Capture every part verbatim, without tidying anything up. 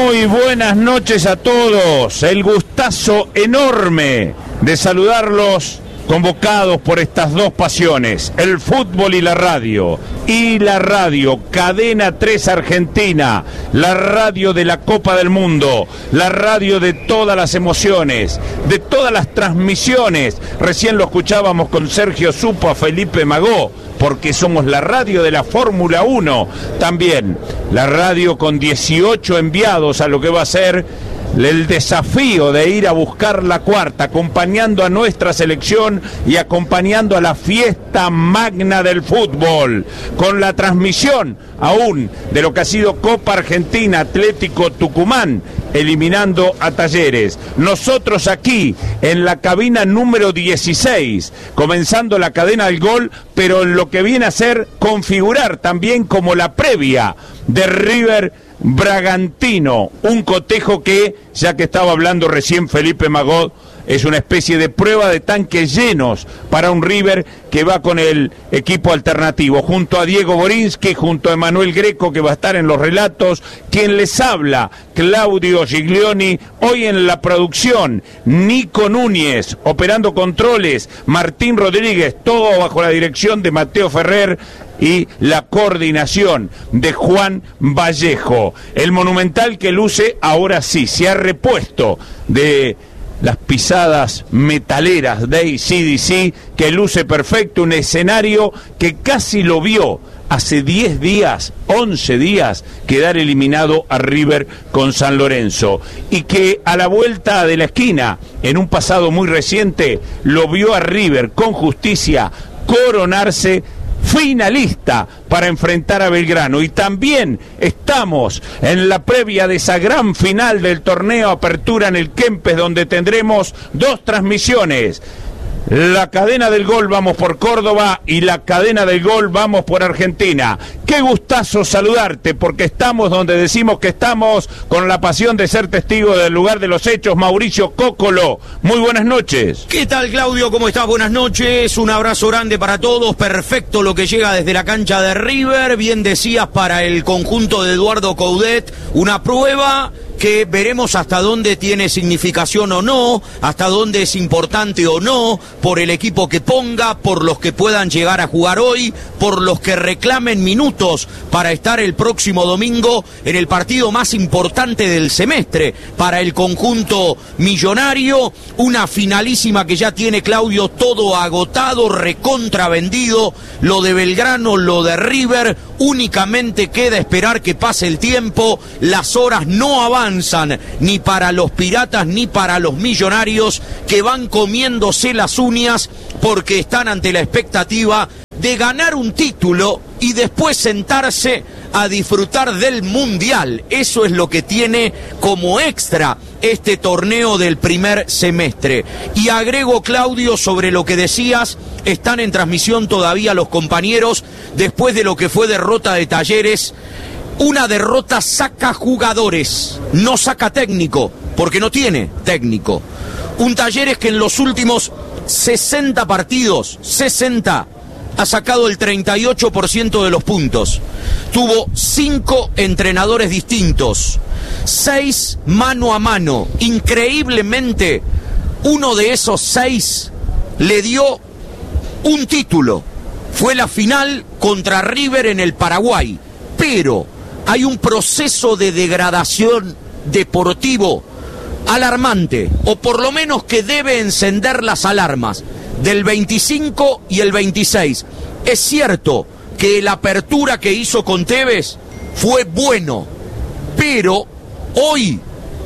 Muy buenas noches a todos. El gustazo enorme de saludarlos, convocados por estas dos pasiones, el fútbol y la radio. Y la radio, Cadena tres Argentina, la radio de la Copa del Mundo, la radio de todas las emociones, de todas las transmisiones. Recién lo escuchábamos con Sergio Supo a Felipe Magó, porque somos la radio de la Fórmula uno. También la radio con dieciocho enviados a lo que va a ser el desafío de ir a buscar la cuarta, acompañando a nuestra selección y acompañando a la fiesta magna del fútbol, con la transmisión aún de lo que ha sido Copa Argentina, Atlético Tucumán, eliminando a Talleres. Nosotros aquí, en la cabina número dieciséis, comenzando la cadena del gol, pero en lo que viene a ser configurar también como la previa de River Bragantino, un cotejo que, ya que estaba hablando recién Felipe Magó, es una especie de prueba de tanques llenos para un River que va con el equipo alternativo, junto a Diego Borinsky, junto a Emanuel Greco, que va a estar en los relatos, quien les habla, Claudio Giglioni, hoy en la producción, Nico Núñez, operando controles, Martín Rodríguez, todo bajo la dirección de Mateo Ferrer, y la coordinación de Juan Vallejo. El Monumental que luce, ahora sí, se ha repuesto de las pisadas metaleras de A C D C, que luce perfecto, un escenario que casi lo vio hace diez días, once días, quedar eliminado a River con San Lorenzo, y que a la vuelta de la esquina, en un pasado muy reciente, lo vio a River con Justicia coronarse finalista para enfrentar a Belgrano. Y también estamos en la previa de esa gran final del torneo Apertura en el Kempes, donde tendremos dos transmisiones. La cadena del gol vamos por Córdoba y la cadena del gol vamos por Argentina. Qué gustazo saludarte, porque estamos donde decimos que estamos, con la pasión de ser testigo del lugar de los hechos. Mauricio Cócolo, muy buenas noches. ¿Qué tal, Claudio? ¿Cómo estás? Buenas noches, un abrazo grande para todos. Perfecto lo que llega desde la cancha de River. Bien decías, para el conjunto de Eduardo Coudet, una prueba que veremos hasta dónde tiene significación o no, hasta dónde es importante o no, por el equipo que ponga, por los que puedan llegar a jugar hoy, por los que reclamen minutos para estar el próximo domingo en el partido más importante del semestre para el conjunto millonario. Una finalísima que ya tiene, Claudio, todo agotado, recontravendido. Lo de Belgrano, lo de River, únicamente queda esperar que pase el tiempo. Las horas no avanzan ni para los piratas ni para los millonarios, que van comiéndose las uñas porque están ante la expectativa de ganar un título y después sentarse a disfrutar del Mundial. Eso es lo que tiene como extra este torneo del primer semestre. Y agrego, Claudio, sobre lo que decías, están en transmisión todavía los compañeros después de lo que fue derrota de Talleres. Una derrota saca jugadores, no saca técnico, porque no tiene técnico. Un Talleres que en los últimos sesenta partidos, sesenta, ha sacado el treinta y ocho por ciento de los puntos. Tuvo cinco entrenadores distintos, seis mano a mano. Increíblemente, uno de esos seis le dio un título. Fue la final contra River en el Paraguay. Pero hay un proceso de degradación deportivo alarmante, o por lo menos que debe encender las alarmas, del veinticinco y el veintiséis. Es cierto que la apertura que hizo con Tevez fue bueno, pero hoy,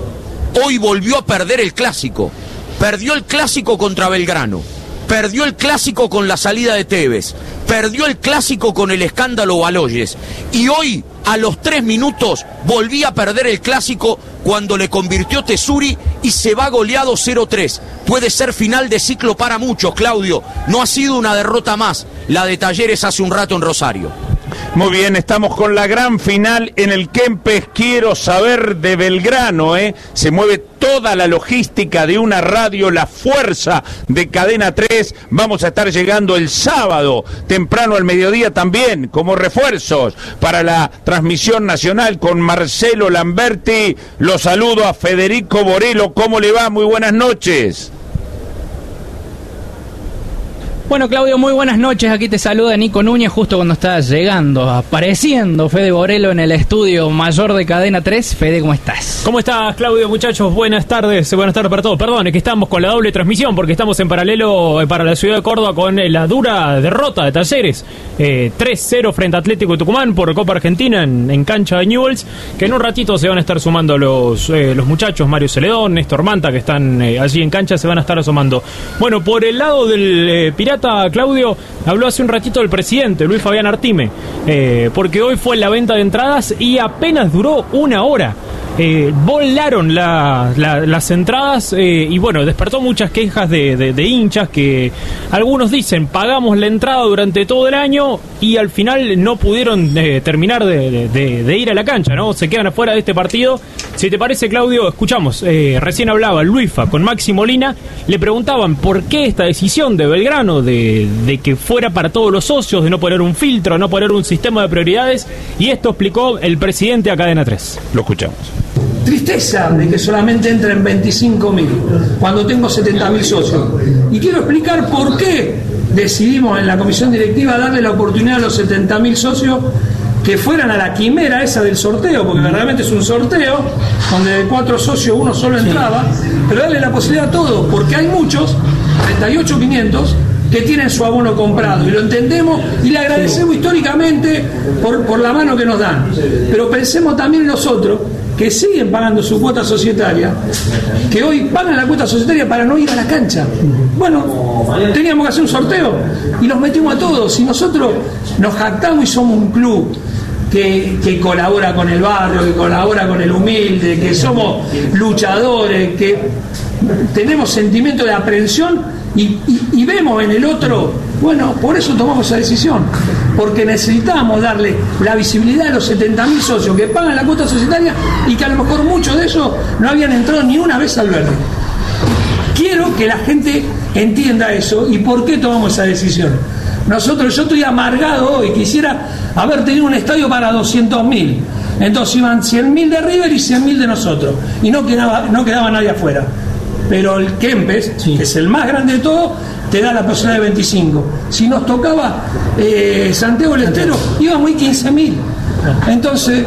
hoy volvió a perder el clásico. Perdió el clásico contra Belgrano, perdió el clásico con la salida de Tevez, perdió el clásico con el escándalo Baloyes, y hoy, a los tres minutos, volvía a perder el clásico cuando le convirtió Tesuri y se va goleado cero tres. Puede ser final de ciclo para muchos, Claudio. No ha sido una derrota más la de Talleres hace un rato en Rosario. Muy bien, estamos con la gran final en el Kempes. Quiero saber de Belgrano, ¿eh? Se mueve toda la logística de una radio, la fuerza de Cadena tres. Vamos a estar llegando el sábado, temprano al mediodía también, como refuerzos para la transmisión nacional con Marcelo Lamberti. Lo saludo a Federico Borelo. ¿Cómo le va? Muy buenas noches. Bueno, Claudio, muy buenas noches. Aquí te saluda Nico Núñez, justo cuando estás llegando, apareciendo Fede Borelo en el estudio mayor de Cadena tres. Fede, ¿cómo estás? ¿Cómo estás, Claudio? Muchachos, buenas tardes. Buenas tardes para todos. Perdón, es que estamos con la doble transmisión porque estamos en paralelo para la ciudad de Córdoba con la dura derrota de Talleres. Eh, tres cero frente a Atlético de Tucumán por Copa Argentina en, en cancha de Newell's, que en un ratito se van a estar sumando los, eh, los muchachos, Mario Celedón, Néstor Manta, que están eh, allí en cancha, se van a estar asomando. Bueno, por el lado del eh, Pirata, Claudio, habló hace un ratito del presidente, Luis Fabián Artime, eh, porque hoy fue la venta de entradas y apenas duró una hora. Eh, volaron la, la, las entradas eh, y bueno, despertó muchas quejas de, de, de hinchas que algunos dicen pagamos la entrada durante todo el año y al final no pudieron eh, terminar de, de, de ir a la cancha, ¿no? Se quedan afuera de este partido. Si te parece, Claudio, escuchamos, eh, recién hablaba Luifa con Maxi Molina, le preguntaban por qué esta decisión de Belgrano de, de que fuera para todos los socios, de no poner un filtro, no poner un sistema de prioridades, y esto explicó el presidente a Cadena tres. Lo escuchamos. Tristeza de que solamente entren veinticinco mil cuando tengo setenta mil socios. Y quiero explicar por qué decidimos en la comisión directiva darle la oportunidad a los setenta mil socios que fueran a la quimera esa del sorteo, porque verdaderamente es un sorteo donde de cuatro socios uno solo entraba, pero darle la posibilidad a todos, porque hay muchos, treinta y ocho mil quinientos, que tienen su abono comprado, y lo entendemos y le agradecemos históricamente por, por la mano que nos dan, pero pensemos también en los otros que siguen pagando su cuota societaria, que hoy pagan la cuota societaria para no ir a la cancha. Bueno, teníamos que hacer un sorteo y los metimos a todos, y nosotros nos jactamos y somos un club que, que colabora con el barrio, que colabora con el humilde, que somos luchadores, que tenemos sentimiento de aprehensión y, y, y vemos en el otro, bueno, por eso tomamos esa decisión, porque necesitamos darle la visibilidad a los setenta mil socios que pagan la cuota societaria y que a lo mejor muchos de ellos no habían entrado ni una vez al verde. Quiero que la gente entienda eso y por qué tomamos esa decisión. Nosotros, yo estoy amargado hoy, quisiera haber tenido un estadio para doscientos mil, entonces iban cien mil de River y cien mil de nosotros, y no quedaba, no quedaba nadie afuera. Pero el Kempes, sí, que es el más grande de todos, te da la posibilidad de veinticinco. Si nos tocaba eh, Santiago del Estero, íbamos a quince mil. Entonces,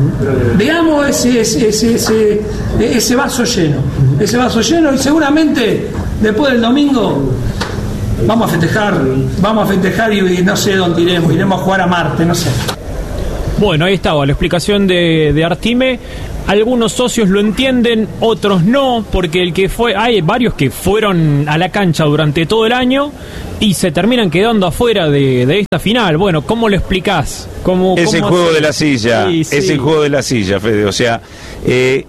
veamos ese, ese, ese, ese, ese vaso lleno. Ese vaso lleno, y seguramente después del domingo vamos a festejar, vamos a festejar y, y no sé dónde iremos, iremos a jugar a Marte, no sé. Bueno, ahí estaba la explicación de, de Artime. Algunos socios lo entienden, otros no, porque el que fue, hay varios que fueron a la cancha durante todo el año y se terminan quedando afuera de, de esta final. Bueno, ¿cómo lo explicás? ¿Cómo, es el cómo juego hacer? de la silla, sí, sí. es el juego de la silla, Fede. O sea, eh,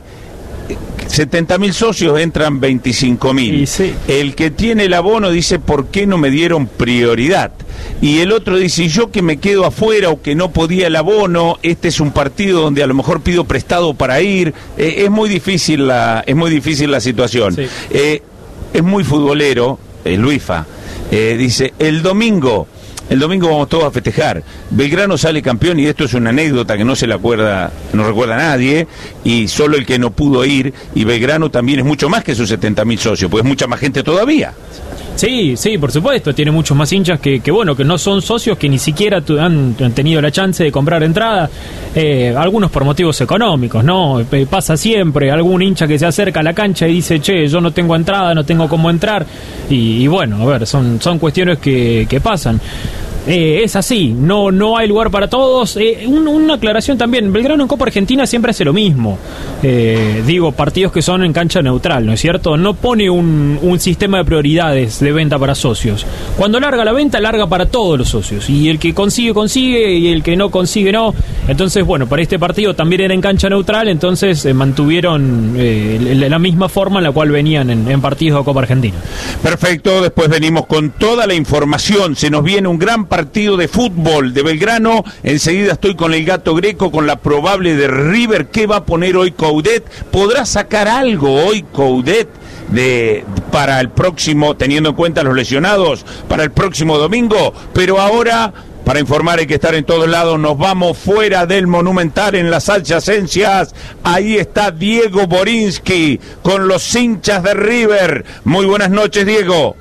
setenta mil socios, entran veinticinco mil. Sí, sí. El que tiene el abono dice, ¿por qué no me dieron prioridad? Y el otro dice, yo que me quedo afuera o que no podía el abono, este es un partido donde a lo mejor pido prestado para ir. Eh, es muy difícil la, es muy difícil la situación. Sí. Eh, es muy futbolero, eh, Luifa, eh, dice, el domingo... El domingo vamos todos a festejar. Belgrano sale campeón, y esto es una anécdota que no se le acuerda, no recuerda a nadie, y solo el que no pudo ir, y Belgrano también es mucho más que sus setenta mil socios, pues es mucha más gente todavía. Sí, sí, por supuesto, tiene muchos más hinchas que, que bueno, que no son socios, que ni siquiera tu, han, han tenido la chance de comprar entrada, eh, algunos por motivos económicos, ¿no? Eh, pasa siempre, algún hincha que se acerca a la cancha y dice, che, yo no tengo entrada, no tengo cómo entrar, y, y bueno, a ver, son, son cuestiones que, que pasan. Eh, es así, no no hay lugar para todos. Eh, un, una aclaración también, Belgrano en Copa Argentina siempre hace lo mismo. Eh, digo, partidos que son en cancha neutral, ¿no es cierto? No pone un, un sistema de prioridades de venta para socios. Cuando larga la venta, larga para todos los socios. Y el que consigue, consigue, y el que no consigue, no. Entonces, bueno, para este partido también era en cancha neutral, entonces eh, mantuvieron eh, la misma forma en la cual venían en, en partidos de Copa Argentina. Perfecto, después venimos con toda la información. Se nos viene un gran partido partido de fútbol de Belgrano. Enseguida estoy con el Gato Greco, con la probable de River. ¿Qué va a poner hoy Coudet? ¿Podrá sacar algo hoy Coudet de para el próximo, teniendo en cuenta los lesionados, para el próximo domingo? Pero ahora, para informar hay que estar en todos lados, nos vamos fuera del Monumental en las adyacencias. Ahí está Diego Borinsky con los hinchas de River. Muy buenas noches, Diego.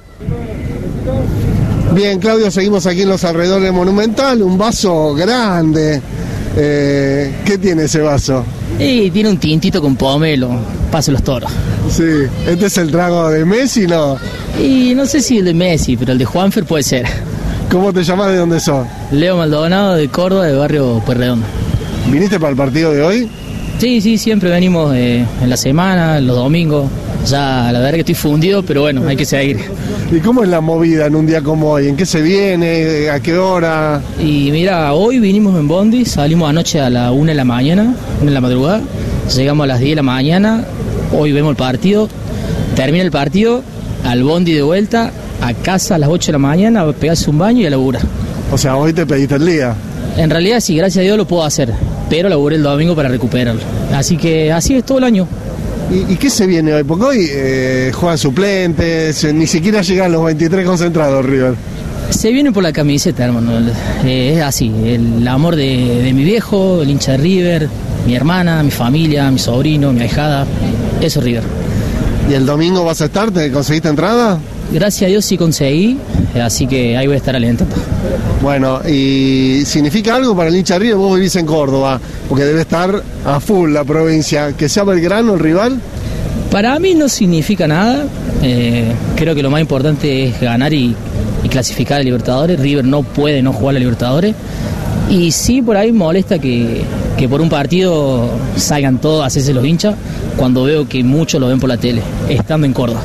Bien, Claudio, seguimos aquí en los alrededores del Monumental. Un vaso grande. Eh, ¿Qué tiene ese vaso? Y tiene un tintito con pomelo, paso los toros. Sí, ¿este es el trago de Messi, no? Y no sé si el de Messi, pero el de Juanfer puede ser. ¿Cómo te llamas? ¿De dónde sos? Leo Maldonado, de Córdoba, de barrio Pueyrredón. ¿Viniste para el partido de hoy? Sí, sí, siempre venimos eh, en la semana, los domingos. Ya, la verdad que estoy fundido, pero bueno, hay que seguir. ¿Y cómo es la movida en un día como hoy? ¿En qué se viene? ¿A qué hora? Y mira, hoy vinimos en bondi, salimos anoche a la una de la mañana, una de la madrugada, llegamos a las diez de la mañana, hoy vemos el partido, termina el partido, al bondi de vuelta, a casa a las ocho de la mañana, a pegarse un baño y a laburar. O sea, hoy te pediste el día. En realidad sí, gracias a Dios lo puedo hacer, pero laburé el domingo para recuperarlo. Así que así es todo el año. ¿Y, y qué se viene hoy? Porque hoy eh, juegan suplentes, eh, ni siquiera llegan los veintitrés concentrados, River. Se viene por la camiseta, hermano. Eh, es así, el amor de, de mi viejo, el hincha de River, mi hermana, mi familia, mi sobrino, mi ahijada. Eso es River. ¿Y el domingo vas a estar? ¿Te conseguiste entrada? Gracias a Dios sí conseguí, así que ahí voy a estar alentando. Bueno, ¿y significa algo para el hincha de River? Vos vivís en Córdoba, porque debe estar a full la provincia. ¿Que sea Belgrano el rival? Para mí no significa nada. Eh, creo que lo más importante es ganar y, y clasificar a Libertadores. River no puede no jugar a Libertadores. Y sí, por ahí molesta que, que por un partido salgan todos a hacerse los hinchas, cuando veo que muchos lo ven por la tele, estando en Córdoba.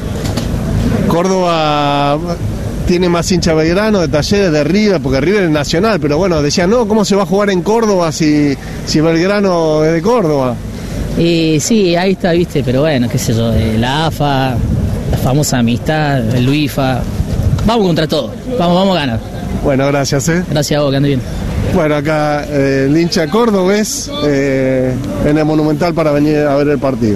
Córdoba tiene más hincha Belgrano, de Talleres, de River, porque River es nacional, pero bueno, decían, no, ¿cómo se va a jugar en Córdoba si, si Belgrano es de Córdoba? Y sí, ahí está, viste, pero bueno, qué sé yo, la A F A, la famosa amistad, el UIFA, vamos contra todo, vamos, vamos a ganar. Bueno, gracias, ¿eh? Gracias a vos, que ande bien. Bueno, acá eh, el hincha cordobés eh, en el Monumental para venir a ver el partido.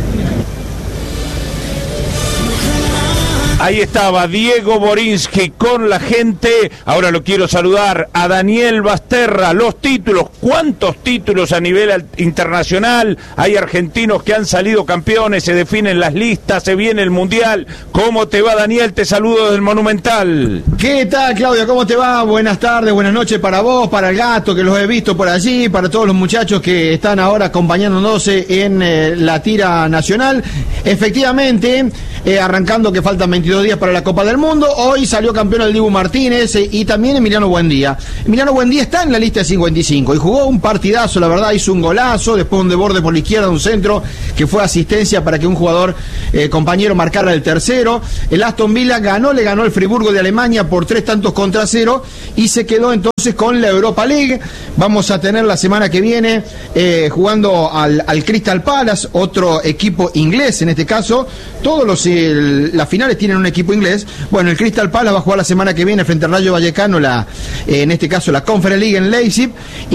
Ahí estaba Diego Borinsky con la gente. Ahora lo quiero saludar a Daniel Basterra. Los títulos, ¿cuántos títulos a nivel internacional? Hay argentinos que han salido campeones, se definen las listas, se viene el Mundial. ¿Cómo te va, Daniel? Te saludo desde el Monumental. ¿Qué tal, Claudio? ¿Cómo te va? Buenas tardes, buenas noches para vos, para el Gato, que los he visto por allí, para todos los muchachos que están ahora acompañándonos en eh, la tira nacional. Efectivamente, eh, arrancando que faltan veintidós días para la Copa del Mundo. Hoy salió campeón el Dibu Martínez eh, y también Emiliano Buendía. Emiliano Buendía está en la lista de cincuenta y cinco y jugó un partidazo, la verdad, hizo un golazo, después un desborde por la izquierda, un centro que fue asistencia para que un jugador eh, compañero marcara el tercero. El Aston Villa ganó, le ganó el Friburgo de Alemania por tres tantos contra cero y se quedó entonces con la Europa League. Vamos a tener la semana que viene eh, jugando al, al Crystal Palace, otro equipo inglés en este caso. Todos los eh, las finales tienen un equipo inglés. Bueno, el Crystal Palace va a jugar la semana que viene frente al Rayo Vallecano, la, eh, en este caso la Conference League en Leipzig,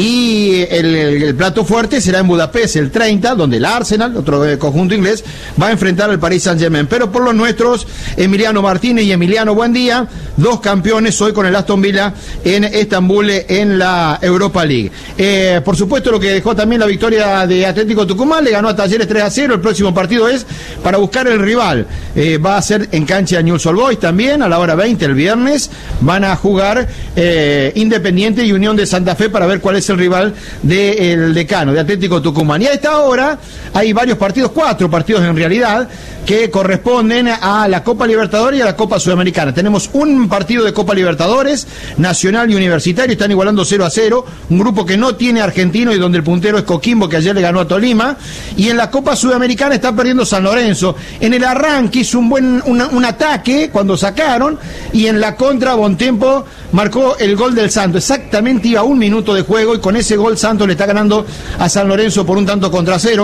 y el, el, el plato fuerte será en Budapest el treinta, donde el Arsenal, otro eh, conjunto inglés, va a enfrentar al Paris Saint-Germain. Pero por los nuestros, Emiliano Martínez y Emiliano Buendía, dos campeones hoy con el Aston Villa en Estambul en la Europa League. Eh, por supuesto, lo que dejó también la victoria de Atlético Tucumán, le ganó a Talleres tres a cero. El próximo partido es para buscar el rival. Eh, va a ser en cancha de Newell's Old Boys también, a la hora veinte el viernes. Van a jugar eh, Independiente y Unión de Santa Fe para ver cuál es el rival del decano, de Atlético Tucumán. Y a esta hora hay varios partidos, cuatro partidos en realidad, que corresponden a la Copa Libertadores y a la Copa Sudamericana. Tenemos un partido de Copa Libertadores, Nacional y Universitario, están igualando cero a cero, un grupo que no tiene argentino y donde el puntero es Coquimbo, que ayer le ganó a Tolima. Y en la Copa Sudamericana está perdiendo San Lorenzo. En el arranque hizo un buen un, un ataque cuando sacaron, y en la contra Bontempo marcó el gol del Santos. Exactamente iba un minuto de juego y con ese gol Santos le está ganando a San Lorenzo por un tanto contra cero. Se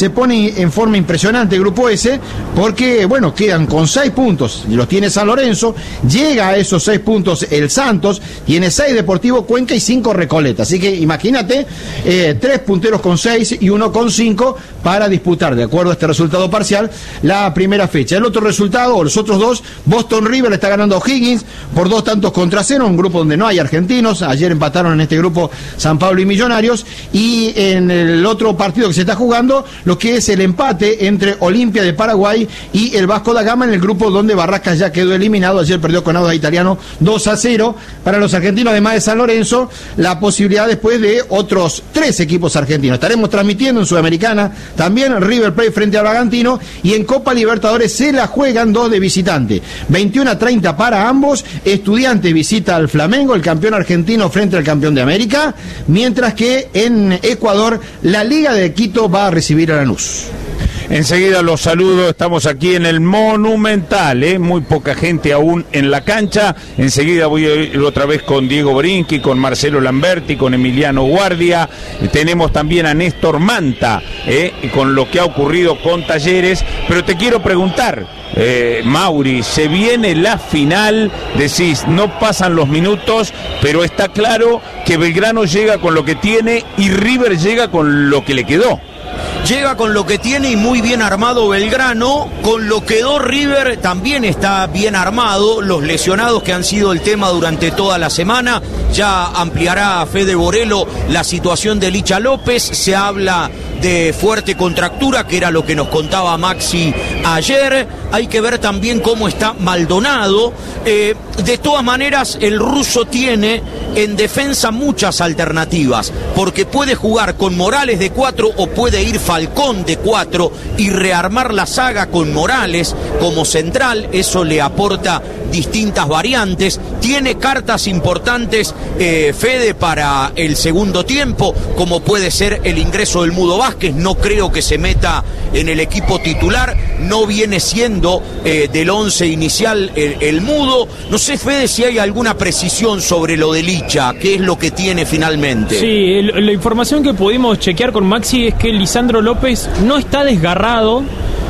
se pone en forma impresionante el grupo S, porque, bueno, quedan con seis puntos, y los tiene San Lorenzo, llega a esos seis puntos el Santos, tiene seis Deportivo Cuenca y cinco Recoleta, así que imagínate, eh, tres punteros con seis y uno con cinco para disputar, de acuerdo a este resultado parcial, la primera fecha. El otro resultado, o los otros dos, Boston River le está ganando a O'Higgins por dos tantos contra cero, un grupo donde no hay argentinos, ayer empataron en este grupo San Pablo y Millonarios, y en el otro partido que se está jugando, lo que es el empate entre Olimpia de Paraguay y el Vasco da Gama en el grupo donde Barracas ya quedó eliminado, ayer perdió con Audax Italiano dos a cero, para los argentinos además de San Lorenzo, la posibilidad después de otros tres equipos argentinos. Estaremos transmitiendo en Sudamericana también River Plate frente a Bragantino, y en Copa Libertadores se la juegan dos de visitante, veintiuno a treinta para ambos. Estudiantes visita al Flamengo, el campeón argentino frente al campeón de América, mientras que en Ecuador la Liga de Quito va a recibir a Lanús. Enseguida los saludo, estamos aquí en el Monumental, ¿eh? Muy poca gente aún en la cancha. Enseguida voy a ir otra vez con Diego Brinqui, con Marcelo Lamberti, con Emiliano Guardia. Tenemos también a Néstor Manta, ¿eh? Con lo que ha ocurrido con Talleres. Pero te quiero preguntar, eh, Mauri, se viene la final, decís, no pasan los minutos, pero está claro que Belgrano llega con lo que tiene y River llega con lo que le quedó. Llega con lo que tiene y muy bien armado Belgrano, con lo que quedó River también está bien armado, los lesionados que han sido el tema durante toda la semana, ya ampliará Fede Borello la situación de Licha López, se habla de fuerte contractura, que era lo que nos contaba Maxi ayer, hay que ver también cómo está Maldonado, eh, de todas maneras el ruso tiene en defensa muchas alternativas, porque puede jugar con Morales de cuatro o puede ir Falcón de cuatro y rearmar la saga con Morales como central, eso le aporta distintas variantes, tiene cartas importantes eh, Fede para el segundo tiempo, como puede ser el ingreso del Mudo Vázquez, no creo que se meta en el equipo titular, no viene siendo eh, del once inicial el, el Mudo, no sé Fede si hay alguna precisión sobre lo de Licha, qué es lo que tiene finalmente. Sí, el, la información que pudimos chequear con Maxi es que Lisandro López no está desgarrado,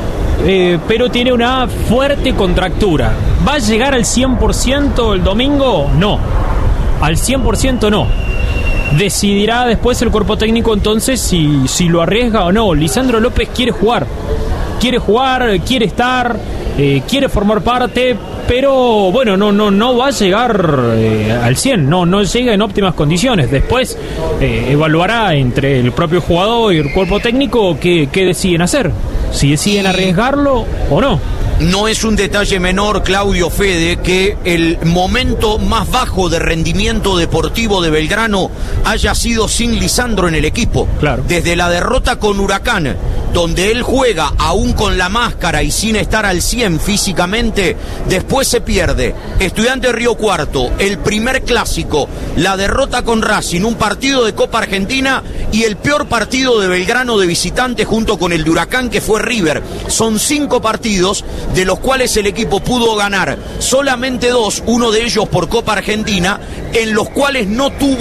eh, pero tiene una fuerte contractura. ¿Va a llegar al cien por ciento el domingo? No, al cien por ciento no. Decidirá después el cuerpo técnico entonces si, si lo arriesga o no. Lisandro López quiere jugar, quiere jugar, quiere estar, eh, quiere formar parte, pero bueno, no no no va a llegar eh, al cien, no no llega en óptimas condiciones. Después eh, evaluará entre el propio jugador y el cuerpo técnico qué, qué deciden hacer, si deciden arriesgarlo o no. No es un detalle menor, Claudio Fede, que el momento más bajo de rendimiento deportivo de Belgrano haya sido sin Lisandro en el equipo. Claro. Desde la derrota con Huracán, donde él juega aún con la máscara y sin estar al cien físicamente, después se pierde. Estudiante de Río Cuarto, el primer clásico, la derrota con Racing, un partido de Copa Argentina y el peor partido de Belgrano de visitante junto con el de Huracán, que fue River. Son cinco partidos de los cuales el equipo pudo ganar solamente dos, uno de ellos por Copa Argentina, en los cuales no tuvo